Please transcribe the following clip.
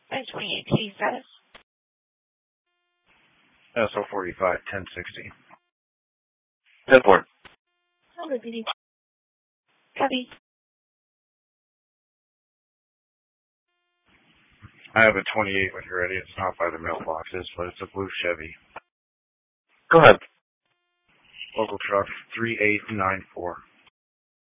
2018 status. SO45 1060. 10-4. PD. Copy. I have a 28 when you're ready. It's not by the mailboxes, but it's a blue Chevy. Go ahead. Local truck 3894.